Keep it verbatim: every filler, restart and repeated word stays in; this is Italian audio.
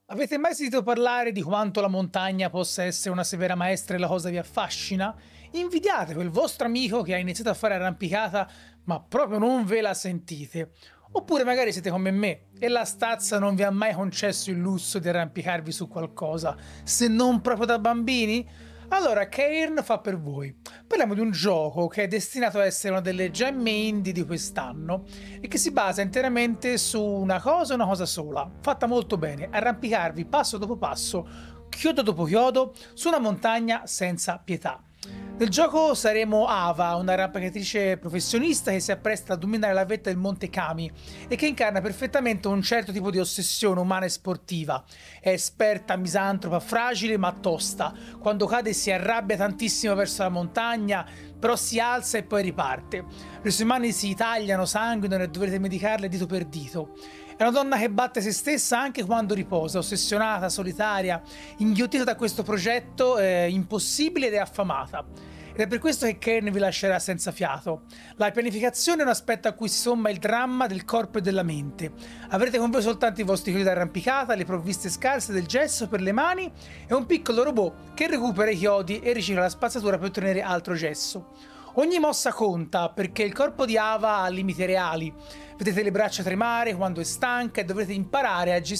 Avete mai sentito parlare di quanto la montagna possa essere una severa maestra e la cosa vi affascina? Invidiate quel vostro amico che ha iniziato a fare arrampicata, ma proprio non ve la sentite. Oppure magari siete come me e la stazza non vi ha mai concesso il lusso di arrampicarvi su qualcosa, se non proprio da bambini? Allora, Cairn fa per voi. Parliamo di un gioco che è destinato a essere una delle gemme indie di quest'anno e che si basa interamente su una cosa e una cosa sola, fatta molto bene: arrampicarvi passo dopo passo, chiodo dopo chiodo, su una montagna senza pietà. Nel gioco saremo Ava, un'arrampicatrice professionista che si appresta a dominare la vetta del Monte Kami e che incarna perfettamente un certo tipo di ossessione umana e sportiva. È esperta, misantropa, fragile ma tosta. Quando cade si arrabbia tantissimo verso la montagna, però si alza e poi riparte. Le sue mani si tagliano, sanguinano e dovrete medicarle dito per dito. È una donna che batte se stessa anche quando riposa, ossessionata, solitaria, inghiottita da questo progetto eh, impossibile ed è affamata. Ed è per questo che Cairn vi lascerà senza fiato. La pianificazione è un aspetto a cui si somma il dramma del corpo e della mente. Avrete con voi soltanto i vostri chiodi d'arrampicata, le provviste scarse del gesso per le mani e un piccolo robot che recupera i chiodi e ricicla la spazzatura per ottenere altro gesso. Ogni mossa conta perché il corpo di Ava ha limiti reali. Vedete le braccia tremare quando è stanca e dovrete imparare a gestire